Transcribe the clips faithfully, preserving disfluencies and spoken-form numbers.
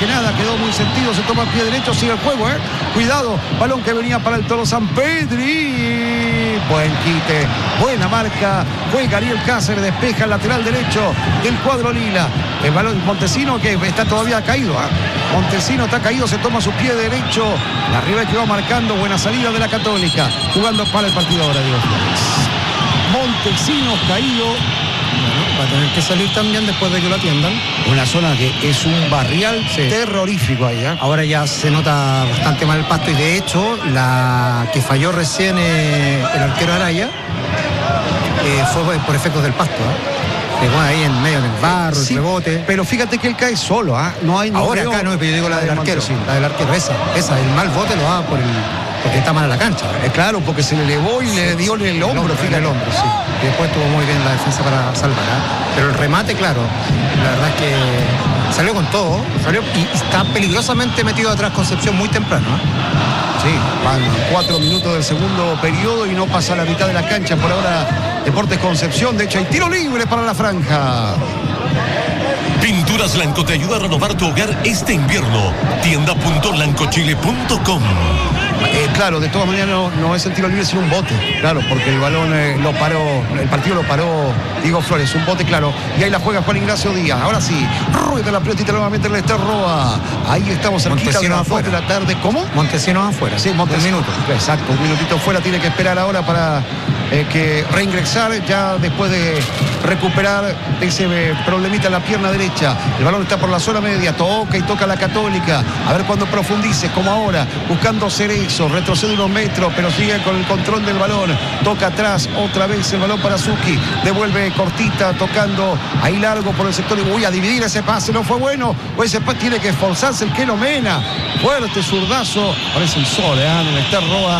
que nada, quedó muy sentido, se toma el pie derecho, sigue el juego, ¿eh? Cuidado, balón que venía para el Toro Sampedri. Buen quite, buena marca, juega Ariel Cáceres, despeja el lateral derecho del cuadro lila. El balón Montesino que está todavía caído, ¿eh? Montesino está caído, se toma su pie derecho. La Ribey que va marcando, buena salida de la Católica, jugando para el partido ahora, Dios. Montesino caído. Bueno, va a tener que salir también después de que lo atiendan. Una zona que es un barrial sí. terrorífico ahí, ¿eh? Ahora ya se nota bastante mal el pasto y de hecho la que falló recién eh, el arquero Araya eh, fue por efectos del pasto, ¿eh? Pegó ahí en medio del barro, sí, el rebote. Pero fíjate que él cae solo, ¿ah? ¿eh? No hay ahora acá no, pero yo digo la del arquero, sí, la del arquero, esa, esa, el mal bote lo da por el, porque está mal a la cancha. Eh, claro, porque se le elevó y sí, le dio en el hombro, el hombro, fíjate. el hombro, sí. Y después estuvo muy bien la defensa para salvar, ¿eh? Pero el remate, claro, la verdad es que salió con todo, salió y está peligrosamente metido atrás Concepción muy temprano, ¿eh? Sí, van cuatro minutos del segundo periodo y no pasa la mitad de la cancha por ahora Deportes Concepción. De hecho hay tiro libre para la franja. Pinturas Blanco te ayuda a renovar tu hogar este invierno. tienda punto blancochile punto com. Eh, claro, de todas maneras no, no es el tiro libre sino un bote, claro, porque el balón eh, lo paró, el partido lo paró Diego Flores, un bote, claro, y ahí la juega Juan Ignacio Díaz. Ahora sí, rueda la pelotita nuevamente el Lester Roa. Ahí estamos cerquita de las dos de la tarde. ¿Cómo? Montesinos afuera. Sí, Montesinos. Un minuto. Exacto, un minutito fuera, tiene que esperar ahora para eh, que reingresar ya después de recuperar ese eh, problemita en la pierna derecha. El balón está por la zona media, toca y toca la Católica. A ver cuando profundice, como ahora, buscando Cerezo, retrocede unos metros, pero sigue con el control del balón. Toca atrás, otra vez el balón para Zucchi. Devuelve cortita, tocando ahí largo por el sector. Y voy a dividir ese pase, no fue bueno. O ese pase tiene que esforzarse el Keno Mena. Fuerte zurdazo. Parece el sol, ¿eh? En el Lester Roa.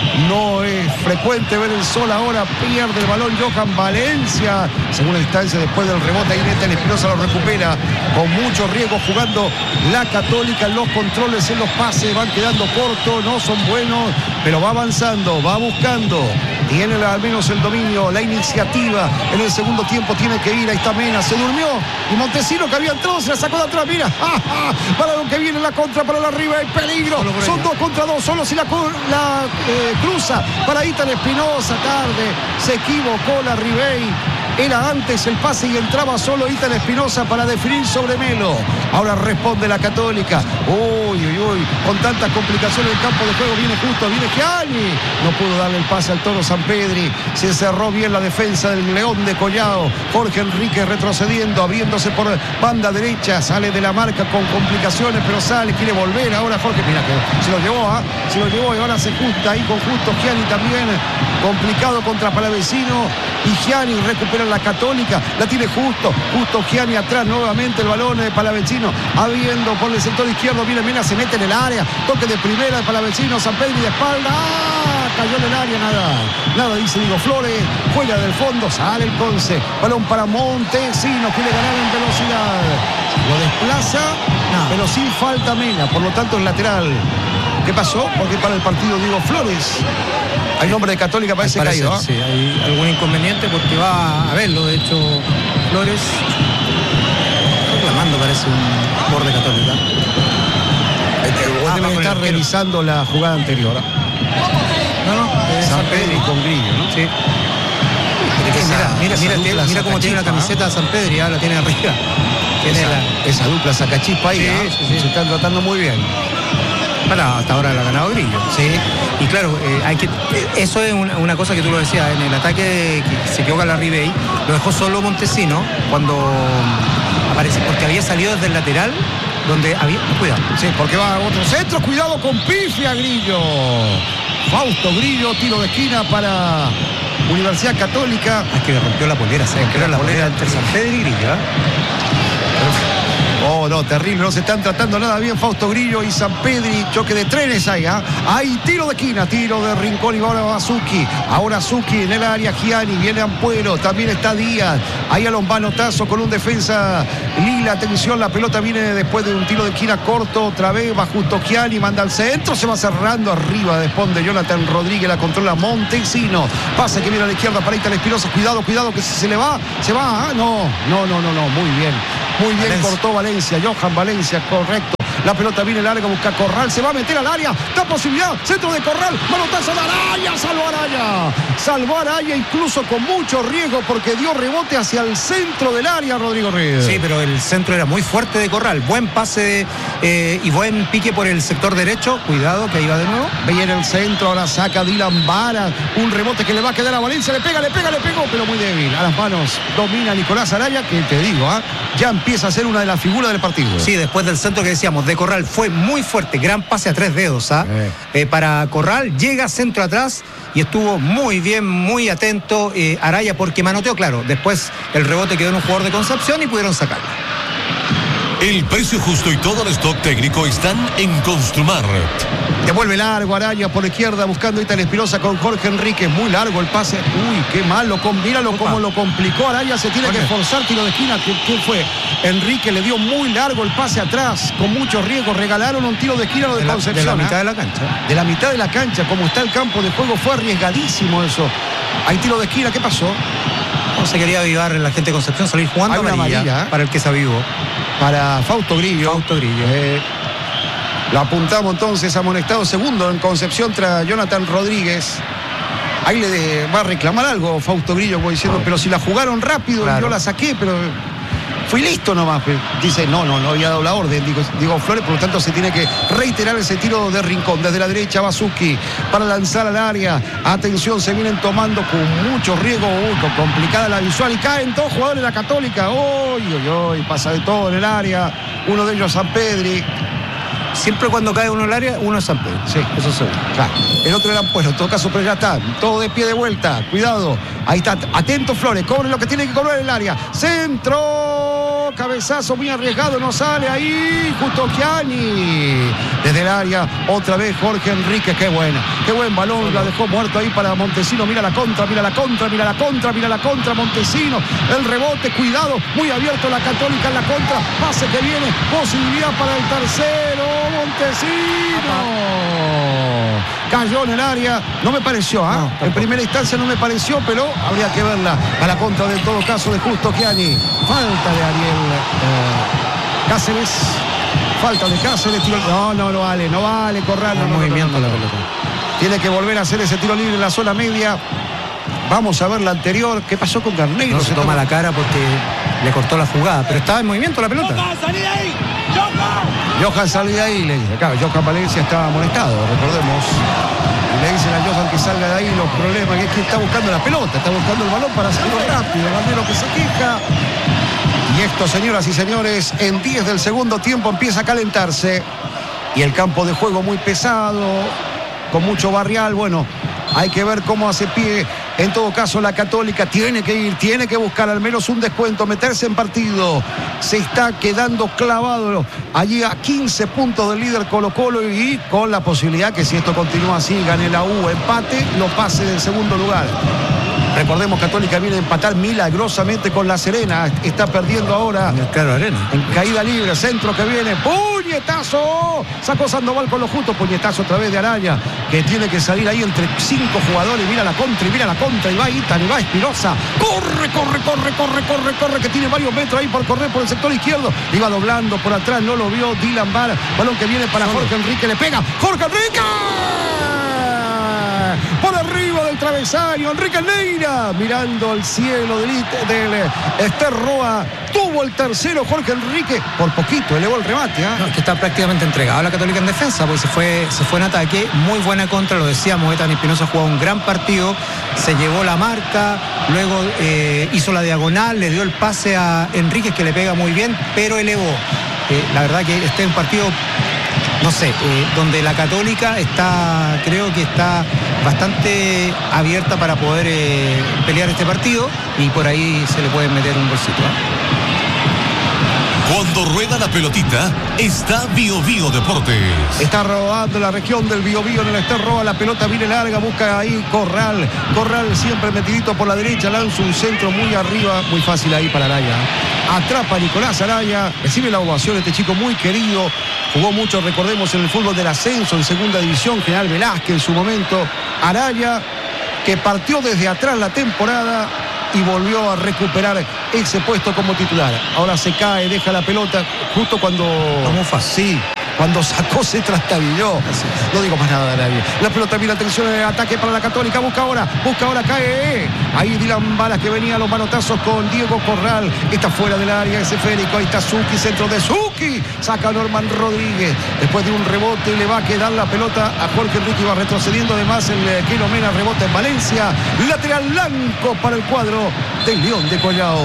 No es frecuente ver el sol ahora. Pierde el balón Johan Valencia. Segunda instancia después del rebote. Ahí Neta Espinosa lo recupera con mucho riesgo jugando la Católica. Los controles en los pases van quedando cortos, no son buenos, pero va avanzando, va buscando. Tiene al menos el dominio, la iniciativa. En el segundo tiempo tiene que ir. Ahí está Mena, se durmió. Y Montesino que había entrado se la sacó de atrás. Mira, para lo que viene la contra para la arriba. Hay peligro. Son dos contra dos. Solo si la, la eh, cruza para Ethan Espinosa. Tarde se equivocó la Ribey. Era antes el pase y entraba solo Ethan Espinosa para definir sobre Melo. Ahora responde la Católica. Uy, uy, uy. Con tantas complicaciones en el campo de juego. Viene justo, viene Gianni. No pudo darle el pase al Toro Sampedri. Se cerró bien la defensa del León de Collao. Jorge Enrique retrocediendo, abriéndose por banda derecha. Sale de la marca con complicaciones, pero sale, quiere volver. Ahora Jorge, mira que se lo llevó, ¿eh? Se lo llevó y ahora se justa ahí con Justo Gianni también. Complicado contra Palavecino. Y Gianni recupera la Católica, la tiene Justo, Justo Gianni atrás, nuevamente el balón de Palavecino, habiendo por el sector izquierdo, viene Mena, se mete en el área, toque de primera de Palavecino, Sampedri de espalda, ¡ah! Cayó en el área, nada, nada dice Diego Flores, juega del fondo, sale el Conce, balón para Montesino, quiere ganar en velocidad, lo desplaza, no. Pero sin falta Mena, por lo tanto el lateral. ¿Qué pasó? Porque para el partido Diego Flores. Hay nombre de Católica, parece, parece caído, ¿eh? Sí, hay algún inconveniente porque va a verlo. De hecho, Flores reclamando, parece un borde Católica. Vos ah, deben estar revisando la jugada anterior. No, no, Sampedri con Grillo, ¿no? Sí. Esa, mira, mira, mira, mira cómo tiene la camiseta Sampedri, ¿eh? La tiene arriba. Tiene esa, la... esa dupla sacachispa ahí, sí, ¿eh? Sí, sí. Se están tratando muy bien. Para, hasta ahora la ha ganado Grillo. Sí. Y claro, eh, hay que, eh, eso es una, una cosa que tú lo decías, en el ataque que se equivoca la Ribey, lo dejó solo Montesino cuando aparece, porque había salido desde el lateral, donde había... Cuidado. Sí, porque va a otro centro, cuidado con pifia Grillo. Fausto Grillo, tiro de esquina para Universidad Católica. Es que le rompió la polera, se rompió la, la polera entre Sampedri y Grillo, ¿eh? Oh, no, terrible, no se están tratando nada bien Fausto Grillo y Sampedri, choque de trenes ahí, ¿eh? Hay tiro de esquina, tiro de rincón y ahora va Zucchi, ahora Zucchi en el área, Gianni, viene Ampuero, también está Díaz, ahí a los manotazos con un defensa lila, atención, la pelota viene después de un tiro de esquina corto, otra vez va justo Gianni, manda al centro, se va cerrando arriba, responde Jonathan Rodríguez, la controla Montesino, pasa que viene a la izquierda para Ethan Espinosa, cuidado, cuidado que si se le va, se va, ¿eh? no, no, no, no, no, muy bien. Muy bien, Valencia. Cortó Valencia, Johan Valencia, correcto. La pelota viene larga, busca Corral, se va a meter al área. Da posibilidad, centro de Corral, manotazo de Araya, salvó Araya. Salvó Araya incluso con mucho riesgo porque dio rebote hacia el centro del área, Rodrigo Reyes. Sí, pero el centro era muy fuerte de Corral. Buen pase de, eh, y buen pique por el sector derecho. Cuidado, que ahí va de nuevo. Viene el centro, ahora saca Dylan Vara. Un rebote que le va a quedar a Valencia. Le pega, le pega, le pegó, pero muy débil. A las manos domina Nicolás Araya, que te digo, ¿eh? ya empieza a ser una de las figuras del partido. Sí, después del centro que decíamos de Corral fue muy fuerte. Gran pase a tres dedos ¿ah? eh. Eh, para Corral. Llega centro atrás y estuvo muy bien, muy atento eh, Araya porque manoteó, claro. Después el rebote quedó en un jugador de Concepción y pudieron sacarlo. El precio justo y todo el stock técnico están en Construmar. Devuelve largo Araya por la izquierda buscando Ethan Espinosa con Jorge Enríquez. Muy largo el pase. Uy, qué mal. Lo, míralo Opa. cómo lo complicó Araya. Se tiene que forzar tiro de esquina. ¿Quién fue? Enrique le dio muy largo el pase atrás. Con mucho riesgo. Regalaron un tiro de esquina lo de, de la, Concepción. de la ¿eh? mitad de la cancha. De la mitad de la cancha. Como está el campo de juego. Fue arriesgadísimo eso. Hay tiro de esquina. ¿Qué pasó? No se quería avivar la gente de Concepción, salir jugando Hay una amarilla, amarilla, ¿eh? para el que se avivó. Para Fausto Grillo. Fausto Grillo. Eh, lo apuntamos entonces amonestado segundo en Concepción tras Jonathan Rodríguez. Ahí le de, va a reclamar algo Fausto Grillo, voy diciendo, pero si la jugaron rápido, claro. Yo la saqué, pero fui listo nomás. Dice, no, no, no había dado la orden, digo, digo Flores, por lo tanto se tiene que reiterar ese tiro de Rincón. Desde la derecha, Bazuki para lanzar al área. Atención, se vienen tomando con mucho riesgo. Uy, complicada la visual y caen todos jugadores de la Católica. Uy, uy, uy, pasa de todo en el área. Uno de ellos, San Pedri. Siempre cuando cae uno en el área, uno es San Pedro. Sí, eso sí. Claro. El otro era Ampuero, en todo caso, pero ya está. Todo de pie de vuelta. Cuidado. Ahí está. Atento Flores. Cobre lo que tiene que cobrar en el área. Centro. Cabezazo muy arriesgado. No sale ahí. Justo Gianni. Desde el área. Otra vez Jorge Enríquez. Qué buena. Qué buen balón. La dejó muerto ahí para Montesino. Mira la contra, mira la contra, mira la contra, mira la contra. Montesino. El rebote. Cuidado. Muy abierto la Católica en la contra. Pase que viene. Posibilidad para el tercero. Montesino cayó en el área, no me pareció, ¿eh? no, en primera instancia no me pareció, pero habría que verla a la contra de todo caso de Justo Gianni. Falta de Ariel eh, Cáceres, falta de Cáceres, tiro... no, no, no vale, no vale, Corral, no, no, movimiento no, no, no, la pelota. Tiene que volver a hacer ese tiro libre en la zona media. Vamos a ver la anterior. ¿Qué pasó con Garneiro? No se, se toma la cara porque le cortó la jugada, pero estaba en movimiento la pelota. Johan, salí de ahí, le dice. Claro, Johan Valencia estaba amonestado, recordemos. Y le dicen a Johan que salga de ahí. Los problemas que es que está buscando la pelota, está buscando el balón para hacerlo rápido. Garnero que se queja. Y esto, señoras y señores, en diez del segundo tiempo empieza a calentarse. Y el campo de juego muy pesado, con mucho barrial. Bueno, hay que ver cómo hace pie. En todo caso, la Católica tiene que ir, tiene que buscar al menos un descuento, meterse en partido. Se está quedando clavado allí a quince puntos del líder Colo-Colo y con la posibilidad que si esto continúa así, gane la U, empate, lo pase del segundo lugar. Recordemos, Católica viene a empatar milagrosamente con La Serena. Está perdiendo ahora. Claro, Arena. En caída libre, centro que viene. ¡Puñetazo! Sacó Sandoval con lo justo. Puñetazo otra vez de Araya, que tiene que salir ahí entre cinco jugadores. Mira la contra y mira la contra. Y va Itan, y va Espinosa. Corre, corre, corre, corre, corre, corre. Que tiene varios metros ahí por correr por el sector izquierdo. Iba doblando por atrás, no lo vio Dylan Vara. Balón que viene para Jorge Enrique. Le pega. ¡Jorge Enrique! Por arriba del travesaño, Enrique Neira mirando al cielo del, del Ester Roa. Tuvo el tercero Jorge Enrique, por poquito elevó el remate. ¿eh? No, es que está prácticamente entregado a la Católica en defensa, porque se fue, se fue en ataque, muy buena contra, lo decíamos. Ethan Espinosa jugó un gran partido, se llevó la marca, luego eh, hizo la diagonal, le dio el pase a Enríquez que le pega muy bien, pero elevó. Eh, la verdad que este es un partido, no sé, eh, donde la Católica está, creo que está bastante abierta para poder eh, pelear este partido y por ahí se le puede meter un bolsito. ¿eh? Cuando rueda la pelotita, está Bio Bio Deportes. Está rodando la región del Bio Bio en el Ester Roa. La pelota viene larga, busca ahí Corral. Corral siempre metidito por la derecha, lanza un centro muy arriba, muy fácil ahí para Araya. Atrapa a Nicolás Araya, recibe la ovación este chico muy querido. Jugó mucho, recordemos, en el fútbol del ascenso, en segunda división, General Velázquez en su momento. Araya, que partió desde atrás la temporada y volvió a recuperar ese puesto como titular. Ahora se cae, deja la pelota justo cuando... Como fácil. Sí, Cuando sacó se trastabilló. No digo más nada de nadie. La pelota viene, atención, el ataque para la Católica. Busca ahora, busca ahora, cae. Ahí Dylan Balas que venía a los manotazos con Diego Corral. Está fuera del área ese Férico. Ahí está Zucchi, centro de Zucchi. Saca a Norman Rodríguez. Después de un rebote le va a quedar la pelota a Jorge Enrique. Va retrocediendo además el Kilo Mena. Rebota en Valencia. Lateral blanco para el cuadro del León de Collao.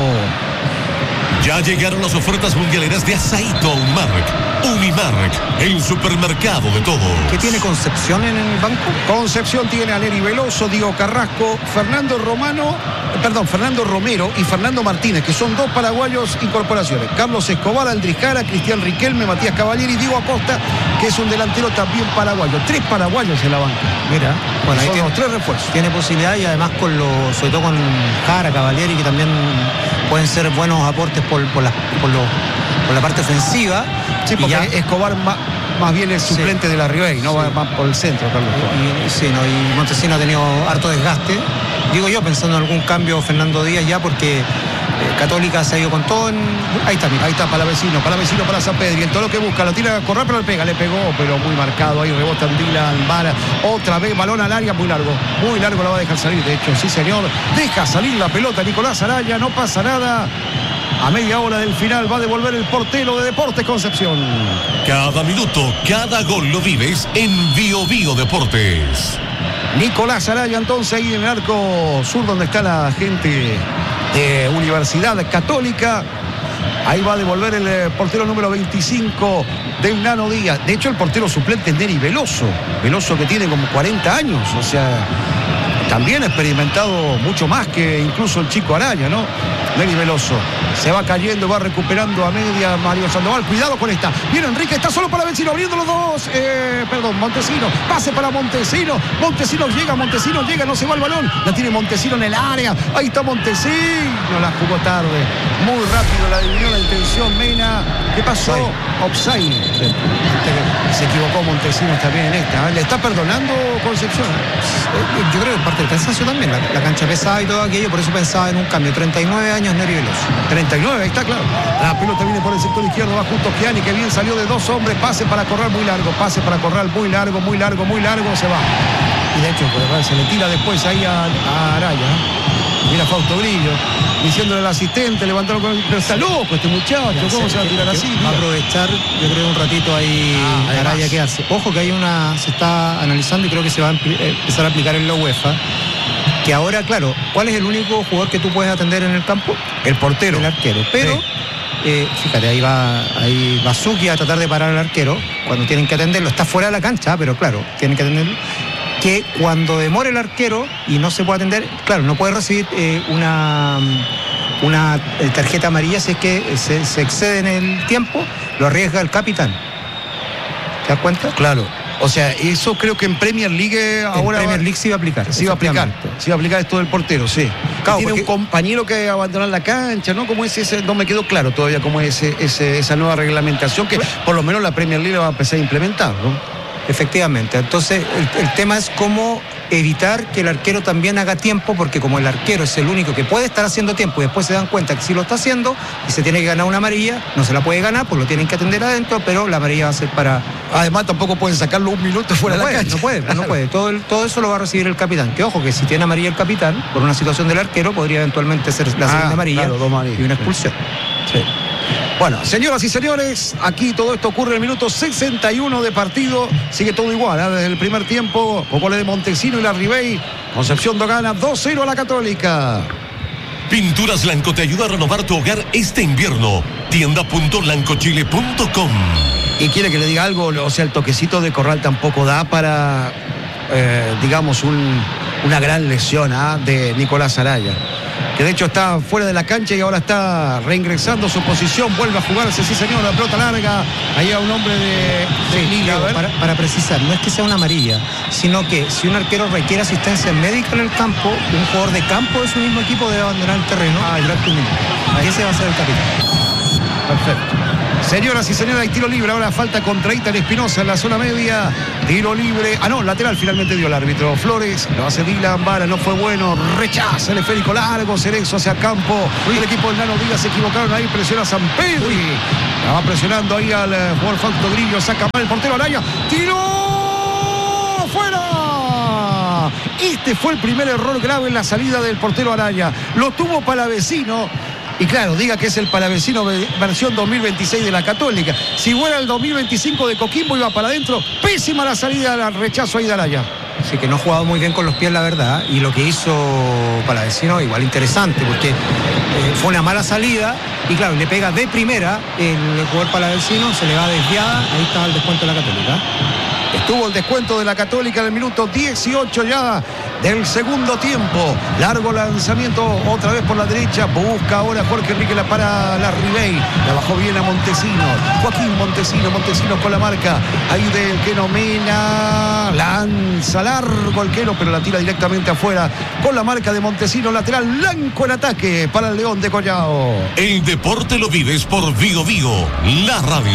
Ya llegaron las ofertas mundialeras de Asaito Mark. Unimark, el supermercado de todo. ¿Qué tiene Concepción en el banco? Concepción tiene a Neri Veloso, Diego Carrasco, Fernando Romano, perdón, Fernando Romero y Fernando Martínez, que son dos paraguayos incorporaciones. Carlos Escobar, Aldris Jara, Cristian Riquelme, Matías Cavalieri y Diego Acosta, que es un delantero también paraguayo. Tres paraguayos en la banca. Mira, bueno, ahí son tiene, los tres refuerzos. Tiene posibilidad y además con los, sobre todo con Jara, Cavalieri, que también pueden ser buenos aportes por, por, la, por, lo, por la parte ofensiva. Sí, porque ya... Escobar más, más bien es suplente sí. de la Ribey, no sí. va más por el centro, Carlos. Y, y, sí, no, y Montesino ha tenido harto desgaste. Digo yo, pensando en algún cambio Fernando Díaz ya, porque eh, Católica se ha ido con todo en... Ahí está, mira. Ahí está, para vecino, para vecino, para San Pedro. Y en todo lo que busca, lo tira a correr, pero le pega, le pegó, pero muy marcado. Ahí rebota Dylan Vara. Otra vez, balón al área, muy largo. Muy largo, la va a dejar salir, de hecho, sí señor. Deja salir la pelota Nicolás Araya, no pasa nada. A media hora del final va a devolver el portero de Deportes Concepción. Cada minuto, cada gol lo vives en Bio Bio Deportes. Nicolás Araya entonces ahí en el arco sur donde está la gente de Universidad Católica. Ahí va a devolver el portero número veinticinco del Nano Díaz. De hecho el portero suplente es Neri Veloso. Veloso que tiene como cuarenta años. O sea, también ha experimentado mucho más que incluso el chico Araya, ¿no? Neri Veloso se va cayendo, va recuperando a media Mario Sandoval. Cuidado con esta. Viene Enrique, está solo para Vecino, abriendo los dos. Eh, perdón, Montesino. Pase para Montesino. Montesino llega, Montesino llega, no se va el balón. La tiene Montesino en el área. Ahí está Montesino. La jugó tarde. Muy rápido la adivinó la intención Mena. ¿Qué pasó? Offside. Sí. Se equivocó Montesino también en esta. ¿Le está perdonando Concepción? Yo creo que parte del cansancio también. La, la cancha pesada y todo aquello. Por eso pensaba en un cambio. treinta y nueve años Neri Veloso. treinta y nueve, ahí está claro. La pelota viene por el sector izquierdo, va justo Chiani, que bien salió de dos hombres. Pase para Corral muy largo, pase para Corral muy largo, muy largo, muy largo, se va. Y de hecho, pues, se le tira después ahí a, a Araya. Mira Fausto Grillo, diciéndole al asistente, levantaron con... Pero está loco este muchacho, ¿cómo se va a tirar así? Va a aprovechar, yo creo, un ratito ahí ah, Araya que hace. Ojo que hay una, se está analizando y creo que se va a empezar a aplicar en la UEFA. Que ahora, claro, ¿cuál es el único jugador que tú puedes atender en el campo? El portero. El arquero. Pero, sí. eh, fíjate, ahí va ahí va Zucchi a tratar de parar al arquero cuando tienen que atenderlo. Está fuera de la cancha, pero claro, tienen que atenderlo. Que cuando demore el arquero y no se puede atender, claro, no puede recibir eh, una, una tarjeta amarilla si es que se, se excede en el tiempo, lo arriesga el capitán. ¿Te das cuenta? Claro. O sea, eso creo que en Premier League ahora... En Premier League sí va a aplicar. Sí va a aplicar. Sí va a aplicar esto del portero, sí. Claro, tiene porque... un compañero que abandonar la cancha, ¿no? ¿Cómo es ese? No me quedó claro todavía cómo es ese, ese, esa nueva reglamentación que por lo menos la Premier League va a empezar a implementar, ¿no? Efectivamente. Entonces, el, el tema es cómo evitar que el arquero también haga tiempo, porque como el arquero es el único que puede estar haciendo tiempo y después se dan cuenta que sí lo está haciendo y se tiene que ganar una amarilla, no se la puede ganar, pues lo tienen que atender adentro, pero la amarilla va a ser para... Además tampoco pueden sacarlo un minuto fuera no de la puede, cancha. No puede, claro. no puede. Todo, el, todo eso lo va a recibir el capitán. Que ojo, que si tiene amarilla el capitán, por una situación del arquero, podría eventualmente ser la segunda ah, amarilla claro, y una expulsión. Sí. Sí. Bueno, señoras y señores, aquí todo esto ocurre en el minuto sesenta y uno de partido. Sigue todo igual, ¿eh? Desde el primer tiempo, con goles de Montesino y la Ribey. Concepción gana dos cero a la Católica. Pinturas Blanco te ayuda a renovar tu hogar este invierno. tienda punto blancochile punto com. Y quiere que le diga algo, o sea, el toquecito de Corral tampoco da para, eh, digamos, un, una gran lesión ¿eh? de Nicolás Araya. Que de hecho está fuera de la cancha y ahora está reingresando su posición, vuelve a jugarse, sí señor, la pelota larga, ahí a un hombre de, de sí, Lila, para, para precisar, no es que sea una amarilla, sino que si un arquero requiere asistencia médica en el campo, un jugador de campo de su mismo equipo debe abandonar el terreno ah, durante un minuto. Ahí ese va a ser el capitán. Perfecto. Señoras y señores, hay tiro libre. Ahora falta contra Ethan Espinosa en la zona media. Tiro libre. Ah, no, lateral finalmente dio el árbitro. Flores, lo hace Dylan Vara, no fue bueno. Rechaza el esférico largo. Cerezo hacia campo. Uy, el equipo del Nano Díaz se equivocaron ahí. Presiona a San Pedro. La va presionando ahí al uh, jugador Fausto Grillo. Saca mal el portero Araya. ¡Tiro! ¡Fuera! Este fue el primer error grave en la salida del portero Araya. Lo tuvo Palavecino. Y claro, diga que es el Palavecino versión dos mil veintiséis de la Católica. Si fuera el dos mil veinticinco de Coquimbo, iba para adentro. Pésima la salida al rechazo ahí de Araya. Sí, que no ha jugado muy bien con los pies, la verdad. Y lo que hizo Palavecino, igual interesante, porque eh, fue una mala salida. Y claro, le pega de primera el jugador Palavecino, se le va desviada. Ahí está el descuento de la Católica. Estuvo el descuento de la Católica en el minuto dieciocho ya del segundo tiempo. Largo lanzamiento otra vez por la derecha. Busca ahora Jorge Enrique, la para la Ribey. La bajó bien a Montesino. Joaquín Montesino. Montesino con la marca. Ahí del Queno Mena. Lanza largo el Queno, pero la tira directamente afuera. Con la marca de Montesino. Lateral blanco en ataque para el León de Collao. El deporte lo vives por Vigo Vigo, la radio.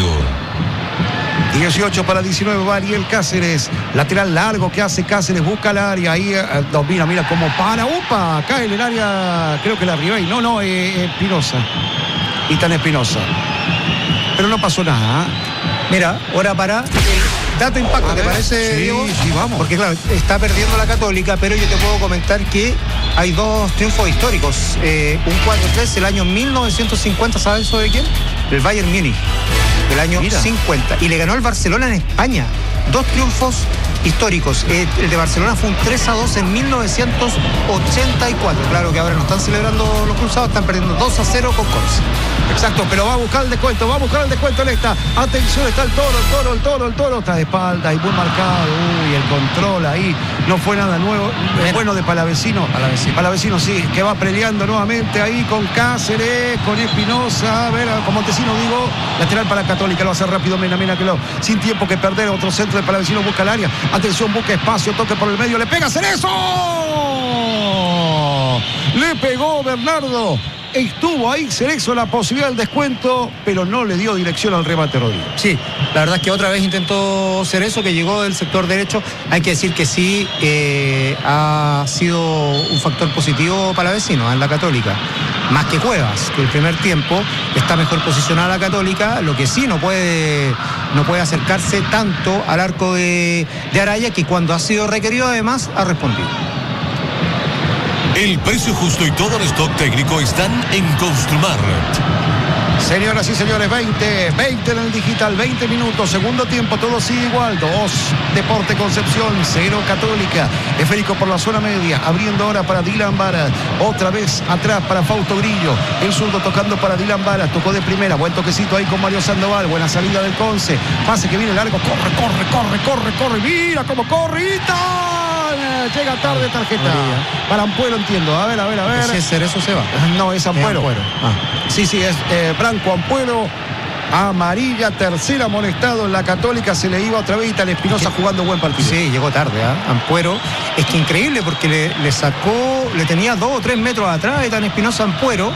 dieciocho para diecinueve va Ariel Cáceres. Lateral largo que hace Cáceres. Busca el área. Ahí eh, domina. Mira cómo para. ¡Upa! Cae en el área. Creo que la Ribey. No, no. Eh, Espinosa. Ethan Espinosa. Pero no pasó nada. ¿eh? Mira, ahora para el dato impacto. ¿Te parece, sí, Diego? Sí, vamos. Porque claro, está perdiendo la Católica, pero yo te puedo comentar que hay dos triunfos históricos. Eh, un cuatro tres el año mil novecientos cincuenta. ¿Sabes eso de quién? El Bayern Múnich. Del año Mira. cincuenta. Y le ganó al Barcelona en España. Dos triunfos históricos. Eh, el de Barcelona fue un tres a dos en mil novecientos ochenta y cuatro. Claro que ahora no están celebrando los cruzados, están perdiendo dos a cero con Conce. Exacto, pero va a buscar el descuento, va a buscar el descuento en esta. Atención, está el toro, el toro, el toro, el toro. Está de espalda y muy marcado. Uy, el control ahí. No fue nada nuevo. Es bueno de Palavecino. Palavecino. Palavecino, sí, que va peleando nuevamente ahí con Cáceres, con Espinosa. A ver, con Montesino, digo. Lateral para Católica, lo hace rápido Mena, Mena que lo. Sin tiempo que perder, otro centro de Palavecino, busca el área. Atención, busca espacio, toque por el medio, le pega Cerezo. Le pegó Bernardo. Estuvo ahí Cerezo la posibilidad del descuento, pero no le dio dirección al remate Rodrigo. Sí, la verdad es que otra vez intentó Cerezo, que llegó del sector derecho. Hay que decir que sí, eh, ha sido un factor positivo para Palavecino en la Católica. Más que Cuevas, que el primer tiempo está mejor posicionada la Católica. Lo que sí no puede, no puede acercarse tanto al arco de, de Araya, que cuando ha sido requerido además ha respondido. El precio justo y todo el stock técnico están en Construmar. Señoras y señores, veinte, veinte en el digital, veinte minutos, segundo tiempo, todo sigue igual. dos, Deporte Concepción, cero Católica. Esférico por la zona media, abriendo ahora para Dylan Vara. Otra vez atrás para Fausto Grillo. El zurdo tocando para Dylan Vara. Tocó de primera, buen toquecito ahí con Mario Sandoval. Buena salida del Conce. Pase que viene largo, corre, corre, corre, corre, corre. Mira cómo corre y tal. Llega tarde tarjeta. María. Para Ampuero, entiendo. A ver, a ver, a ver. Si es Cerezo se va. No, es Ampuero. Es Ampuero. Ah. Sí, sí, es eh, Branco Ampuero. Amarilla, tercera amonestado en la Católica. Se le iba otra vez Ethan Espinosa jugando buen partido. Sí, llegó tarde, ¿eh? Ampuero. Es que increíble porque le, le sacó, le tenía dos o tres metros atrás Ethan Espinosa Ampuero.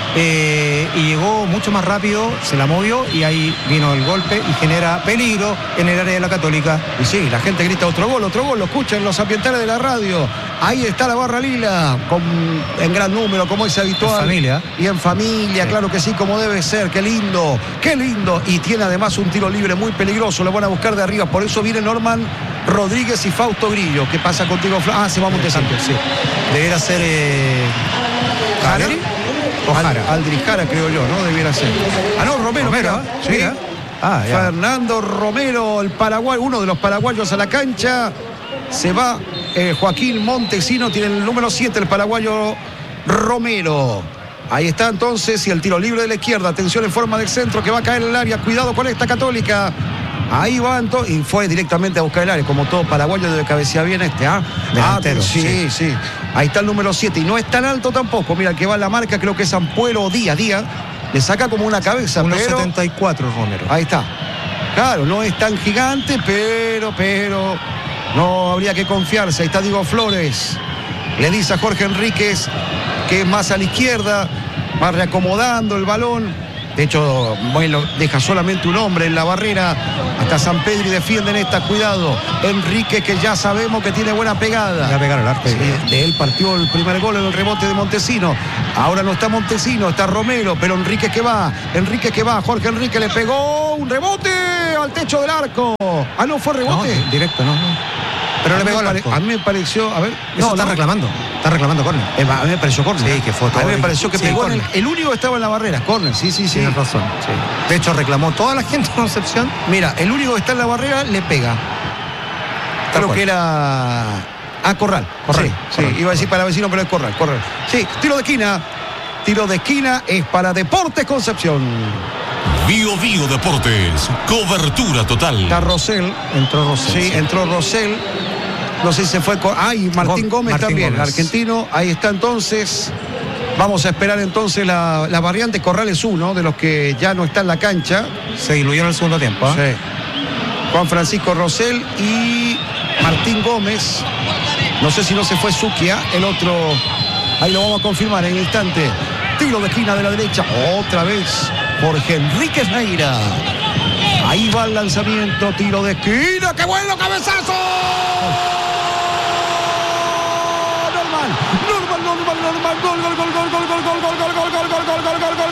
Eh, y llegó mucho más rápido, se la movió y ahí vino el golpe y genera peligro en el área de la Católica. Y sí, la gente grita otro gol, otro gol, lo escuchan los ambientales de la radio. Ahí está la barra lila, con, en gran número, como es habitual. En familia. Y en familia, sí. Claro que sí, como debe ser. Qué lindo, qué lindo. Y tiene además un tiro libre muy peligroso, lo van a buscar de arriba. Por eso viene Norman Rodríguez y Fausto Grillo. ¿Qué pasa contigo? Ah, se va a Montesino. Sí. Debería ser eh... ¿Caleri? Ojara. Aldrijara, creo yo, ¿no? Debiera ser. Ah, no, Romero. Romero, sí. Mira. Ah, ya. Fernando Romero, el paraguayo, uno de los paraguayos a la cancha. Se va eh, Joaquín Montesino, tiene el número siete, el paraguayo Romero. Ahí está entonces, y el tiro libre de la izquierda. Atención en forma del centro que va a caer en el área. Cuidado con esta Católica. Ahí va entonces, y fue directamente a buscar el área, como todo paraguayo debe cabecear bien este, ¿ah? Delantero, ah, sí, sí, sí. Ahí está el número siete, y no es tan alto tampoco. Mira, el que va a la marca, creo que es Ampuero Díaz, Díaz. Le saca como una cabeza, uno pero... setenta y cuatro, Romero. Ahí está. Claro, no es tan gigante, pero, pero... no habría que confiarse. Ahí está Diego Flores. Le dice a Jorge Enríquez que es más a la izquierda, va reacomodando el balón. De hecho, Moelo deja solamente un hombre en la barrera. Hasta San Pedri defienden esta. Cuidado. Enrique, que ya sabemos que tiene buena pegada. Va a pegar al arco. Sí, de él partió el primer gol en el rebote de Montesino. Ahora no está Montesino, está Romero, pero Enrique que va. Enrique que va. Jorge Enrique le pegó un rebote al techo del arco. Ah, no, fue rebote. No, directo, no, no. Pero a le pegó al pare... arco. A mí me pareció, a ver, Eso no, está no. reclamando, está reclamando córner. Eh, a mí me pareció córner. Sí, que fue todo. A mí me pareció que sí, pegó en el, córner. el único que estaba en la barrera, córner, sí, sí, sí. Tienes razón. Sí. De hecho, reclamó toda la gente en Concepción. Mira, el único que está en la barrera le pega. Tal Creo cual. que era a Corral. Corral, Sí, Corral, sí, iba a decir para vecino, pero es Corral, Corral. Sí, tiro de esquina. Tiro de esquina es para Deportes Concepción. Bio Bio Deportes, cobertura total. Está Rosell. Entró Rosell. Sí, entró Rosell. No sé si se fue. Ah, y Martín Gómez Martín también, Gómez. argentino. Ahí está entonces. Vamos a esperar entonces la, la variante. Corral es uno de los que ya no está en la cancha. Se diluyó en el segundo tiempo. ¿eh? Sí. Juan Francisco Rosell y Martín Gómez. No sé si no se fue Suquia, el otro. Ahí lo vamos a confirmar en el instante. Tiro de esquina de la derecha. Otra vez Jorge Enrique Neira. Ahí va el lanzamiento. Tiro de esquina. ¡Qué bueno cabezazo! Normal, normal, normal, normal. Gol, gol, gol, gol, gol, gol, gol, gol, gol, gol, gol, gol, gol, gol, gol, gol.